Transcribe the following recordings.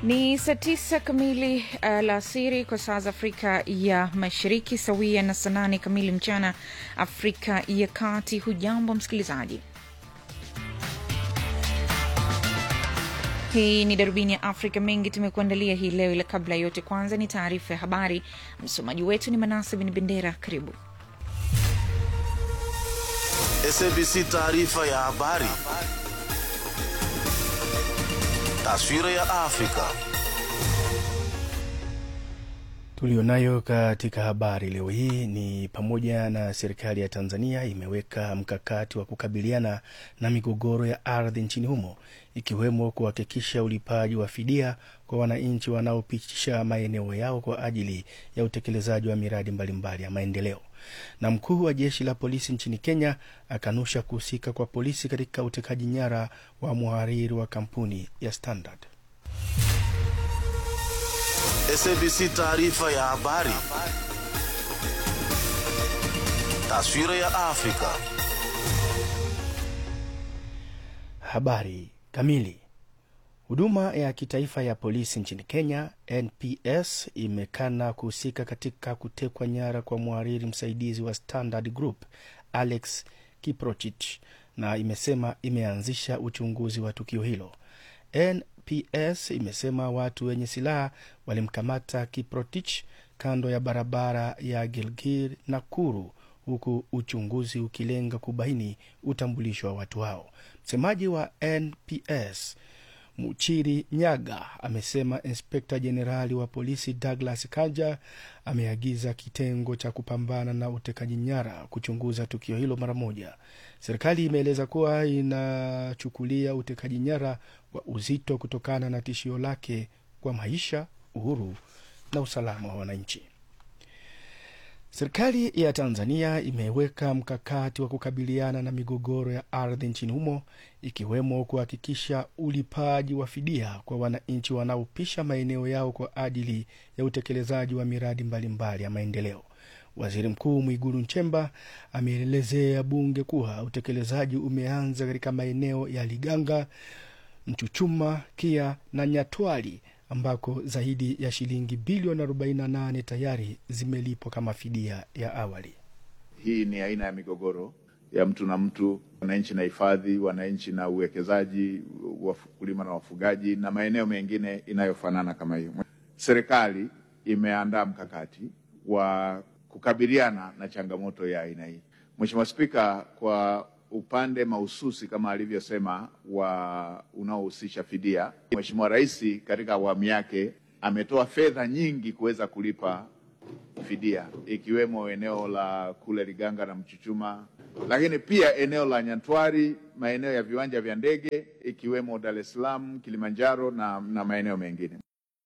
Ni saa 9 kamili alasiri kwa saa za Afrika ya Mashariki, sawia na saa 8 kamili mchana Afrika ya Kati. Hujambo msikilizaji. Hii ni Darubini ya Afrika. Mengi tumekuandalia hii leo, ila kabla yote kwanza ni taarifa ya habari. Msomaji wetu ni Manase bin Bendera. Karibu. SABC taarifa ya habari. Taswira ya Afrika. Tulionayo katika habari leo hii ni pamoja na serikali ya Tanzania imeweka mkakati wa kukabiliana na migogoro ya ardhi nchini humo, ikiwemo kuhakikisha ulipaji wa fidia kwa wananchi wanaopitisha maeneo yao kwa ajili ya utekelezaji wa miradi mbalimbali ya maendeleo. Na mkuu wa jeshi la polisi nchini Kenya akanusha kuhusika kwa polisi katika utekaji nyara wa mhariri wa kampuni ya Standard. SABC taarifa ya habari. Taswira ya Afrika. Habari kamili. Huduma ya kitaifa ya polisi nchini Kenya, NPS, imekana kuhusika katika kutekwa nyara kwa mhariri msaidizi wa Standard Group, Alex Kiprotich, na imesema imeanzisha uchunguzi wa tukio hilo. NPS imesema watu wenye silaha walimkamata Kiprotich kando ya barabara ya Gilgil Nakuru, huku uchunguzi ukilenga kubaini utambulisho wa watu hao. Msemaji wa NPS Muchiri Nyaga amesema Inspekta Jenerali wa polisi Douglas Kanja ameagiza kitengo cha kupambana na utekaji nyara kuchunguza tukio hilo mara moja. Serikali imeeleza kuwa inachukulia utekaji nyara wa uzito kutokana na tishio lake kwa maisha, uhuru na usalama wa wananchi. Serikali ya Tanzania imeweka mkakati wa kukabiliana na migogoro ya ardhi nchini humo, ikiwemo kuhakikisha ulipaji wa fidia kwa wananchi wanaopisha maeneo yao kwa ajili ya utekelezaji wa miradi mbalimbali ya maendeleo. Waziri Mkuu Mwigulu Nchemba ameelezea bunge kuwa utekelezaji umeanza katika maeneo ya Liganga, Mchuchuma, Kia na Nyatwali, ambako zaidi ya shilingi bilioni 48 tayari zimelipwa kama fidia ya awali. Hii ni aina ya migogoro ya mtu na mtu, wananchi na hifadhi, wananchi na uwekezaji, wakulima na wafugaji na maeneo mengine inayofanana kama hiyo. Serikali imeandaa mkakati wa kukabiliana na changamoto ya aina hii. Mheshimiwa Spika, kwa upande mahususi kama alivyosema wa unaohusisha fidia, Mheshimiwa Rais katika awamu yake ametoa fedha nyingi kuweza kulipa fidia, ikiwemo eneo la kule Liganga na Mchuchuma, lakini pia eneo la Nyantwari, maeneo ya viwanja vya ndege ikiwemo Dar es Salaam, Kilimanjaro na maeneo mengine.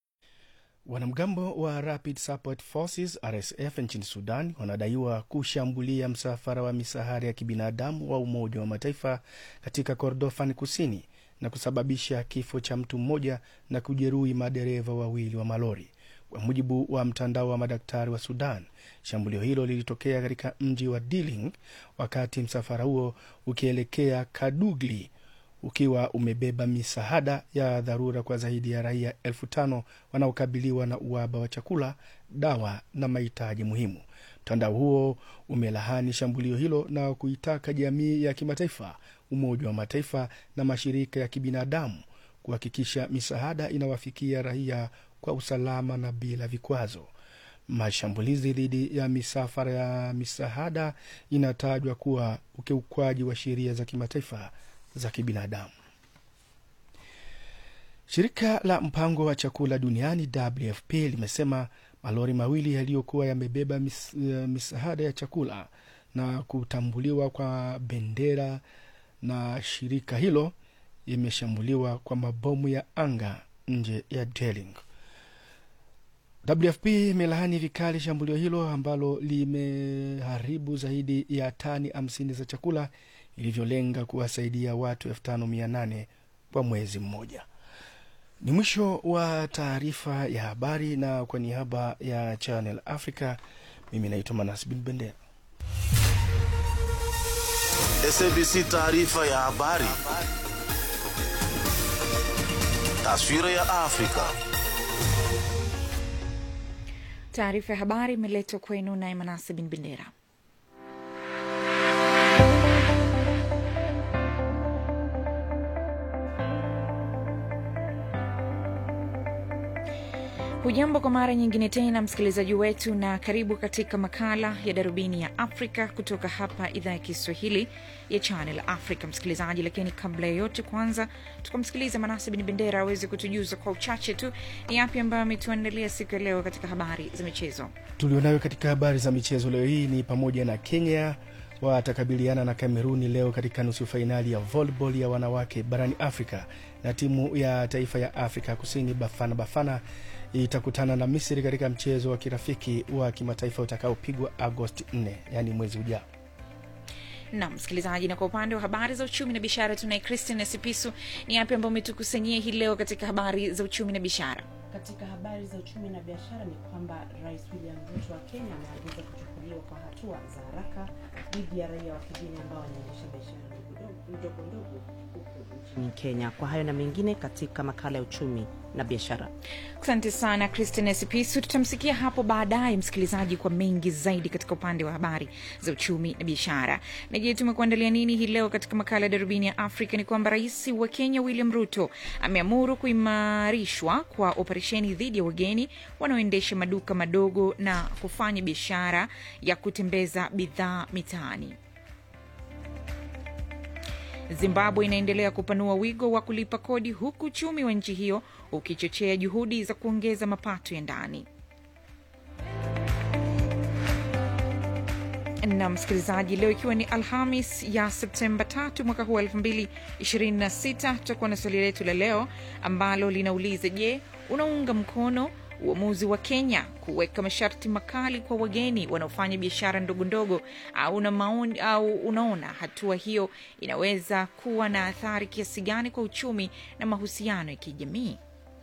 Wanamgambo wa Rapid Support Forces RSF nchini Sudan wanadaiwa kushambulia msafara wa misaada ya kibinadamu wa Umoja wa Mataifa katika Kordofan Kusini na kusababisha kifo cha mtu mmoja na kujeruhi madereva wawili wa malori. Kwa mujibu wa mtandao wa madaktari wa Sudan, shambulio hilo lilitokea katika mji wa Diling wakati msafara huo ukielekea Kadugli, ukiwa umebeba misaada ya dharura kwa zaidi ya raia 5,000 wanaokabiliwa na uhaba wa chakula, dawa na mahitaji muhimu. Mtandao huo umelahani shambulio hilo na kuitaka jamii ya kimataifa, Umoja wa Mataifa na mashirika ya kibinadamu kuhakikisha misaada inawafikia raia kwa usalama na bila vikwazo. Mashambulizi dhidi ya misafara ya misaada inatajwa kuwa ukiukwaji wa sheria za kimataifa za kibinadamu. Shirika la mpango wa chakula duniani WFP limesema malori mawili yaliyokuwa yamebeba misaada ya chakula na kutambuliwa kwa bendera na shirika hilo yameshambuliwa kwa mabomu ya anga nje ya Deling. WFP imelahani vikali shambulio hilo ambalo limeharibu zaidi ya tani 50 za chakula ilivyolenga kuwasaidia watu 5,800 kwa mwezi mmoja. Ni mwisho wa taarifa ya habari, na kwa niaba ya Channel Africa, mimi naitwa Manase bin Bendera. SABC taarifa ya habari. Taswira ya Afrika. Taarifa ya habari imeletwa kwenu na Manase bin Bendera. Hujambo kwa mara nyingine tena msikilizaji wetu, na karibu katika makala ya Darubini ya Afrika kutoka hapa idhaa ya Kiswahili ya Channel Africa msikilizaji. Lakini kabla ya yote, kwanza tukamsikiliza Manase bin Bendera aweze kutujuza kwa uchache tu ni yapi ambayo ametuandalia siku ya leo katika habari za michezo. Tulionayo katika habari za michezo leo hii ni pamoja na Kenya watakabiliana na Kameruni leo katika nusu fainali ya volleyball ya wanawake barani Afrika, na timu ya taifa ya Afrika Kusini Bafana itakutana na Misri katika mchezo wa kirafiki wa kimataifa utakaopigwa Agosti 4, yani mwezi ujao. Na msikilizaji, na kwa upande wa habari za uchumi na biashara tunaye Christine Sipisu. Ni yapi ambayo umetukusanyia hii leo katika habari za uchumi na biashara? Katika habari za uchumi na biashara ni kwamba Rais William Ruto wa Kenya ameagiza kuchukuliwa kwa hatua za haraka dhidi ya raia wa kigeni ambao wanaendesha biashara ndogo huko nchini Kenya. Kwa hayo na mengine katika makala ya uchumi na biashara. Asante sana Christine Sipisu. Tutamsikia hapo baadaye msikilizaji kwa mengi zaidi katika upande wa habari za uchumi na biashara. Na je, tumekuandalia nini hii leo katika makala ya Darubini ya Afrika? Ni kwamba Rais wa Kenya William Ruto ameamuru kuimarishwa kwa operesheni dhidi ya wageni wanaoendesha maduka madogo na kufanya biashara ya kutembeza bidhaa mitaani. Zimbabwe inaendelea kupanua wigo wa kulipa kodi huku uchumi wa nchi hiyo ukichochea juhudi za kuongeza mapato ya ndani. Na msikilizaji, leo ikiwa ni Alhamis ya Septemba 3 mwaka huu 2026, tutakuwa na swali letu la leo ambalo linauliza, je, unaunga mkono uamuzi wa Kenya kuweka masharti makali kwa wageni wanaofanya biashara ndogo ndogo, au unaona hatua hiyo inaweza kuwa na athari kiasi gani kwa uchumi na mahusiano ya kijamii?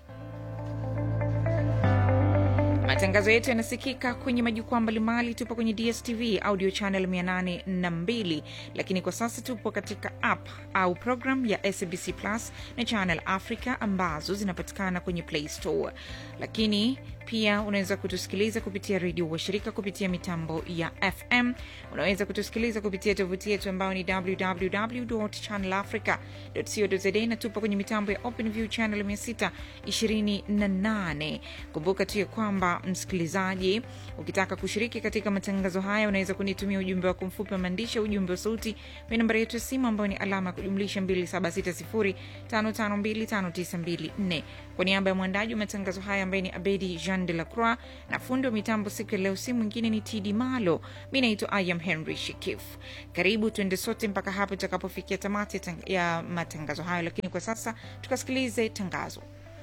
Matangazo yetu yanasikika kwenye majukwaa mbalimbali. Tupo kwenye DSTV audio channel 802, lakini kwa sasa tupo katika app au program ya SABC Plus na Channel Africa ambazo zinapatikana kwenye Play Store. Lakini pia unaweza kutusikiliza kupitia redio washirika kupitia mitambo ya FM. Unaweza kutusikiliza kupitia tovuti yetu ambayo ni www.channelafrica.co.za, na tupo kwenye mitambo ya OpenView channel 628. Kumbuka tu kwamba msikilizaji, ukitaka kushiriki katika matangazo haya unaweza kunitumia ujumbe wako mfupi wa maandishi, ujumbe wa sauti kwa nambari yetu ya simu ambayo ni alama kujumlisha 2760552592. Kwa niaba ya mwandaji wa matangazo haya ambaye ni Abedi Jean de la Croix na fundi wa mitambo siku ya leo si mwingine ni Tidi Malo, mimi naitwa Ayam Henry Shikif. Karibu tuende sote mpaka hapo tutakapofikia tamati ya matangazo hayo, lakini kwa sasa tukasikilize tangazo.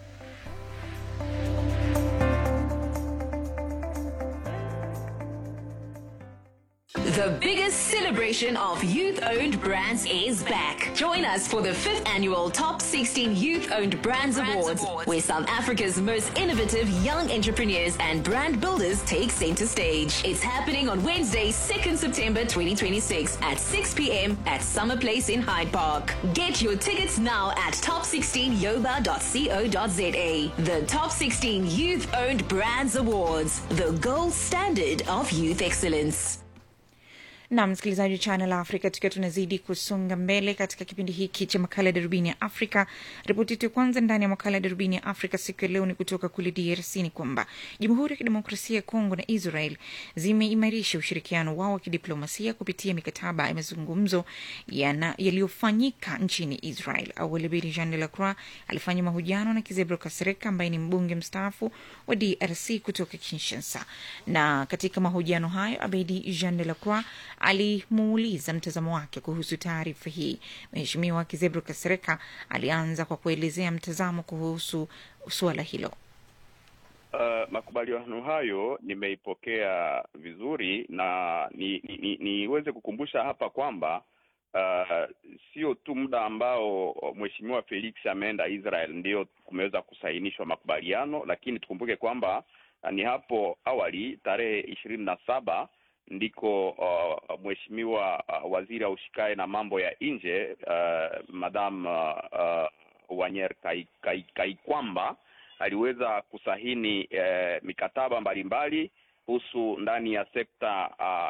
The biggest celebration of youth-owned brands is back. Join us for the 5th annual Top 16 Youth-Owned Brands Awards, where South Africa's most innovative young entrepreneurs and brand builders take center stage. It's happening on Wednesday, 2nd September 2026 at 6 p.m. at Summer Place in Hyde Park. Get your tickets now at top16yoba.co.za. The Top 16 Youth-Owned Brands Awards, the gold standard of youth excellence. Na msikilizaji Channel Africa, tukiwa tunazidi kusonga mbele katika kipindi hiki cha makala ya Darubini ya Afrika. Ripoti yetu kwanza ndani ya makala ya Darubini ya Afrika siku ya leo ni kutoka kule DRC, ni kwamba Jamhuri ya Kidemokrasia ya Kongo na Israel zimeimarisha ushirikiano wao wa kidiplomasia kupitia mikataba ya mazungumzo yaliyofanyika nchini Israel. Awali Abedi Jean de la Croix alifanya mahojiano na Kizebro Kasereka ambaye ni mbunge mstaafu wa DRC kutoka Kinshasa. Na katika mahojiano hayo Abedi Jean de la Croix alimuuliza mtazamo wake kuhusu taarifa hii. Mheshimiwa Kizebro Kasereka alianza kwa kuelezea mtazamo kuhusu suala hilo. Makubaliano hayo nimeipokea vizuri, na niweze kukumbusha hapa kwamba sio tu muda ambao Mheshimiwa Felix ameenda Israel ndio kumeweza kusainishwa makubaliano, lakini tukumbuke kwamba ni hapo awali tarehe 27 ndiko Mheshimiwa waziri aushikae na mambo ya nje Madam Wanyer Kaikwamba aliweza kusahini mikataba mbalimbali kuhusu ndani ya sekta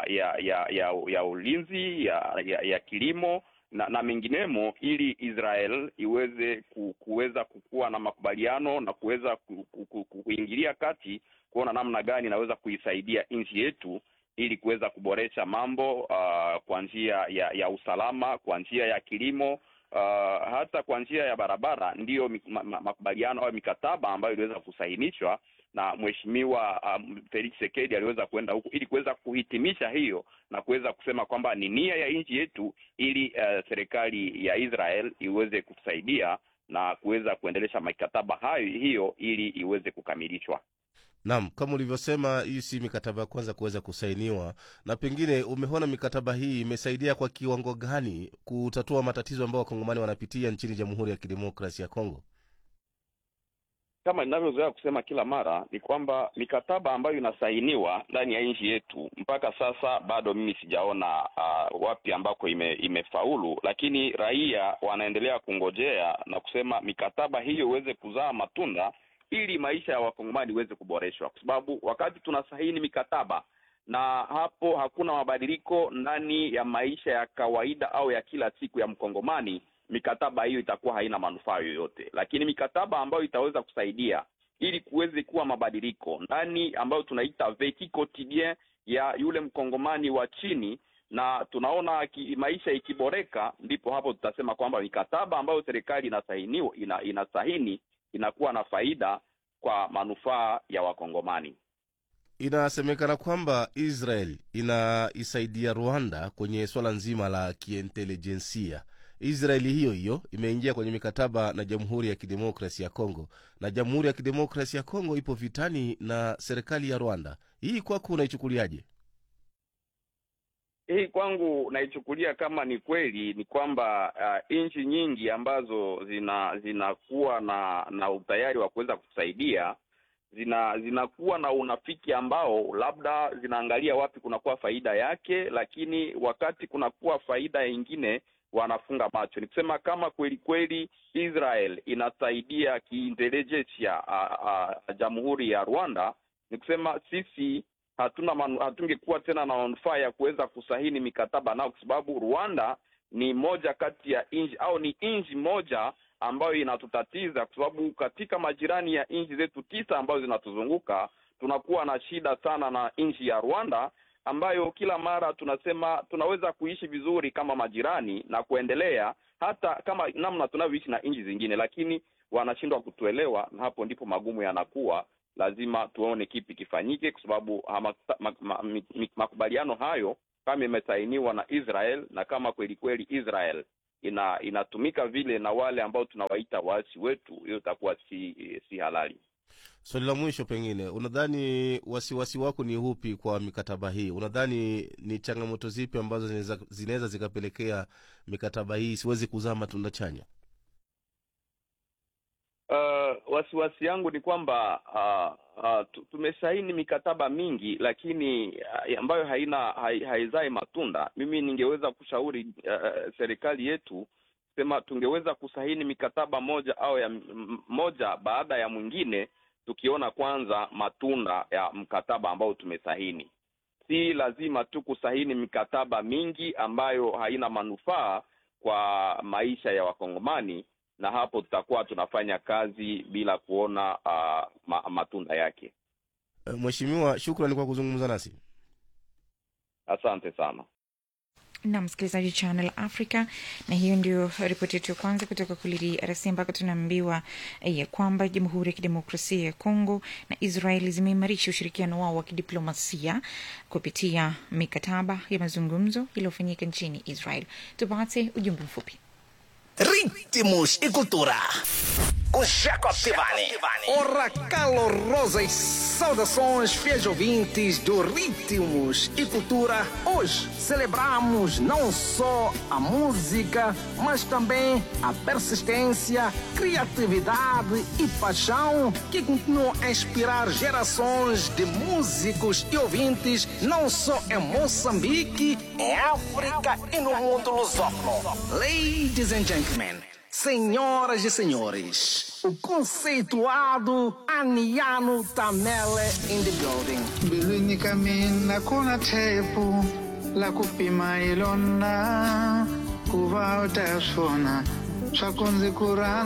ya ulinzi, ya kilimo na menginemo, ili Israel iweze kuweza kukua na makubaliano na kuweza kuingilia kati kuona namna gani inaweza kuisaidia nchi yetu ili kuweza kuboresha mambo kwa njia ya usalama, kwa njia ya kilimo, hata kwa njia ya barabara. Ndiyo makubaliano au mikataba ambayo iliweza kusainishwa na mheshimiwa Felix Tshisekedi aliweza kwenda huko ili kuweza kuhitimisha hiyo na kuweza kusema kwamba ni nia ya nchi yetu ili serikali ya Israel iweze kusaidia na kuweza kuendelesha mikataba hiyo ili iweze kukamilishwa. Naam, kama ulivyosema, hii si mikataba ya kwanza kuweza kusainiwa, na pengine umeona mikataba hii imesaidia kwa kiwango gani kutatua matatizo ambayo wakongomani wanapitia nchini Jamhuri ya Kidemokrasia ya Kongo? Kama ninavyozoea kusema kila mara ni kwamba mikataba ambayo inasainiwa ndani ya nchi yetu mpaka sasa bado mimi sijaona wapi ambako imefaulu, lakini raia wanaendelea kungojea na kusema mikataba hiyo iweze kuzaa matunda ili maisha ya wakongomani iweze kuboreshwa, kwa sababu wakati tunasaini mikataba na hapo hakuna mabadiliko ndani ya maisha ya kawaida au ya kila siku ya mkongomani, mikataba hiyo itakuwa haina manufaa yoyote. Lakini mikataba ambayo itaweza kusaidia ili kuweze kuwa mabadiliko ndani ambayo tunaita vécu quotidien ya yule mkongomani wa chini, na tunaona maisha ikiboreka, ndipo hapo tutasema kwamba mikataba ambayo serikali inasahini inakuwa na faida kwa manufaa ya wakongomani. Inasemekana kwamba Israel inaisaidia Rwanda kwenye swala nzima la kiintelijensia. Israeli hiyo imeingia kwenye mikataba na Jamhuri ya Kidemokrasia ya Kongo, na Jamhuri ya Kidemokrasia ya Kongo ipo vitani na serikali ya Rwanda. Hii kwako unaichukuliaje? Hii kwangu naichukulia kama ni kweli, ni kwamba nchi nyingi ambazo zinakuwa na utayari wa kuweza kusaidia zinakuwa na unafiki ambao labda zinaangalia wapi kunakuwa faida yake, lakini wakati kunakuwa faida nyingine wanafunga macho. Ni kusema kama kweli Israel inasaidia kiintelijensia Jamhuri ya Rwanda, ni kusema sisi hatungekuwa tena na manufaa ya kuweza kusahini mikataba nao, kwa sababu Rwanda ni moja kati ya nchi au ni nchi moja ambayo inatutatiza, kwa sababu katika majirani ya nchi zetu 9 ambazo zinatuzunguka tunakuwa na shida sana na nchi ya Rwanda, ambayo kila mara tunasema tunaweza kuishi vizuri kama majirani na kuendelea hata kama namna tunavyoishi na nchi zingine, lakini wanashindwa kutuelewa, na hapo ndipo magumu yanakuwa. Lazima tuone kipi kifanyike, kwa sababu makubaliano hayo kama imesainiwa na Israel, na kama kweli Israel inatumika vile na wale ambao tunawaita waasi wetu, hiyo itakuwa si halali. Swali la mwisho, pengine unadhani wasiwasi wako ni upi kwa mikataba hii? Unadhani ni changamoto zipi ambazo zinaweza zikapelekea mikataba hii siwezi kuzaa matunda chanya? Wasiwasi yangu ni kwamba tumesaini mikataba mingi, lakini ambayo haizai matunda. Mimi ningeweza kushauri serikali yetu sema tungeweza kusaini mikataba moja baada ya mwingine, tukiona kwanza matunda ya mkataba ambao tumesahini. Si lazima tu kusahini mikataba mingi ambayo haina manufaa kwa maisha ya wakongomani, na hapo tutakuwa tunafanya kazi bila kuona matunda yake. Mheshimiwa, shukrani kwa kuzungumza nasi. Asante sana. Na msikilizaji Channel Africa, na hiyo ndio ripoti yetu ya kwanza kutoka kule DRC, ambako tunaambiwa ya kwamba Jamhuri ya Kidemokrasia ya Kongo na Israeli zimeimarisha ushirikiano wao wa kidiplomasia kupitia mikataba ya mazungumzo iliyofanyika nchini Israel. Tupate ujumbe mfupi. Ritmos e cultura. Com Jacob Tivani. Ora calorosas saudações, fiéis ouvintes do Ritmos e Cultura. Hoje celebramos não só a música, mas também a persistência, criatividade e paixão que continuam a inspirar gerações de músicos e ouvintes, não só em Moçambique, em África e no mundo lusófono. Ladies and gentlemen, Senhoras e senhores, o conceituado Aniano Tamele in the building. Bilwini kamina kuna tepu la kupima ilona kuva utasona swakunzi kurana